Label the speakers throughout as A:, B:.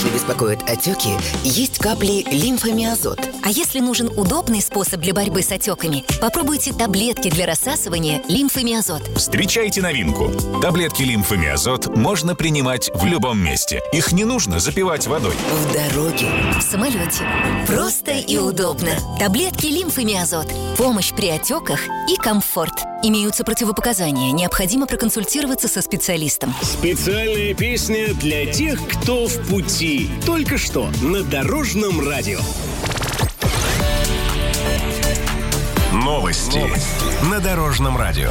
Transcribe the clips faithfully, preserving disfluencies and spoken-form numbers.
A: Если беспокоят отеки, есть капли лимфомиазот.
B: А если нужен удобный способ для борьбы с отеками, попробуйте таблетки для рассасывания лимфомиазот.
C: Встречайте новинку. Таблетки лимфомиазот можно принимать в любом месте. Их не нужно запивать водой.
A: В дороге,
B: в самолете. Просто и удобно. Таблетки лимфомиазот. Помощь при отеках и комфорт. Имеются противопоказания. Необходимо проконсультироваться со специалистом.
D: Специальная песня для тех, кто в пути. Только что на Дорожном радио.
E: Новости, Новости на Дорожном радио.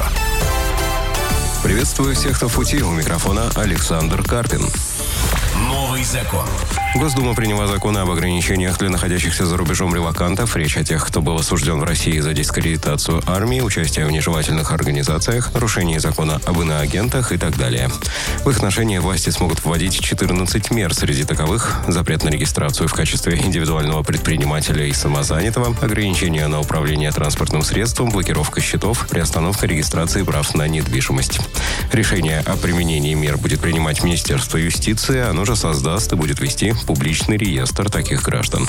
F: Приветствую всех, кто в пути. У микрофона Александр Карпин.
E: Новый закон.
F: Госдума приняла закон об ограничениях для находящихся за рубежом релокантов. Речь о тех, кто был осужден в России за дискредитацию армии, участие в нежелательных организациях, нарушение закона об иноагентах и так далее. В их отношении власти смогут вводить четырнадцать мер. Среди таковых – запрет на регистрацию в качестве индивидуального предпринимателя и самозанятого, ограничение на управление транспортным средством, блокировка счетов, приостановка регистрации прав на недвижимость. Решение о применении мер будет принимать Министерство юстиции. Оно же создаст и будет вести публичный реестр таких граждан.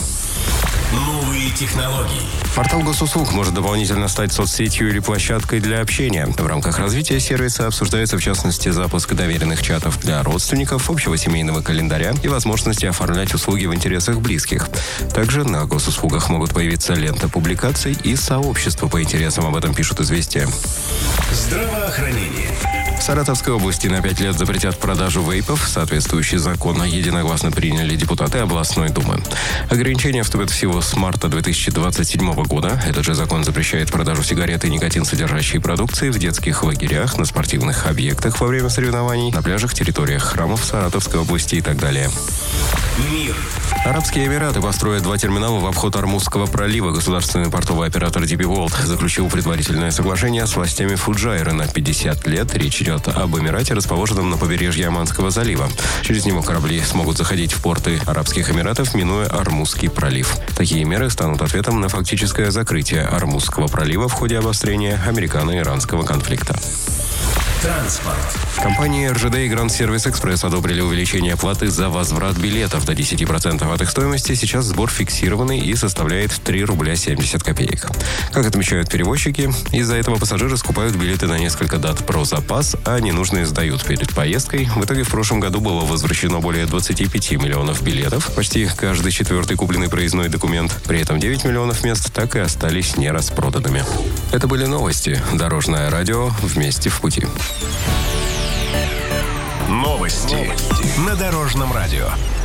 E: Новые технологии.
F: Портал Госуслуг может дополнительно стать соцсетью или площадкой для общения. В рамках развития сервиса обсуждается, в частности, запуск доверенных чатов для родственников, общего семейного календаря и возможности оформлять услуги в интересах близких. Также на госуслугах могут появиться лента публикаций и сообщества по интересам. Об этом пишут «Известия».
D: Здравоохранение.
F: В Саратовской области на пять лет запретят продажу вейпов. Соответствующий закон единогласно приняли депутаты областной думы. Ограничения вступят в силу с марта две тысячи двадцать седьмого года. Этот же закон запрещает продажу сигарет и никотин содержащей продукции в детских лагерях, на спортивных объектах во время соревнований, на пляжах, территориях храмов Саратовской области и так далее.
D: Мир.
F: Арабские Эмираты построят два терминала в обход Ормузского пролива. Государственный портовый оператор ди пи World заключил предварительное соглашение с властями Фуджайры на пятьдесят лет. Речь идет об Эмирате, расположенном на побережье Оманского залива. Через него корабли смогут заходить в порты Арабских Эмиратов, минуя Ормузский пролив. Такие меры станут ответом на фактическое закрытие Ормузского пролива в ходе обострения американо-иранского конфликта.
D: Транспорт.
F: Компании эр жэ дэ и Grand Service Express одобрили увеличение платы за возврат билетов до десять процентов от их стоимости. Сейчас сбор фиксированный и составляет три рубля семьдесят копеек. Как отмечают перевозчики, из-за этого пассажиры скупают билеты на несколько дат про запас, а ненужные сдают перед поездкой. В итоге в прошлом году было возвращено более двадцать пять миллионов билетов, почти каждый четвертый купленный проездной документ. При этом девять миллионов мест так и остались нераспроданными. Это были новости. Дорожное радио. Вместе в пути.
E: Новости, Новости на Дорожном радио.